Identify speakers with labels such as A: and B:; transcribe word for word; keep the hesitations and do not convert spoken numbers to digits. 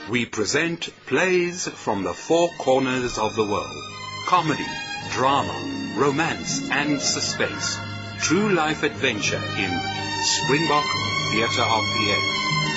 A: we present plays from the four corners of the world. Comedy, drama, romance and suspense. True life adventure in Springbok Theatre of the Air.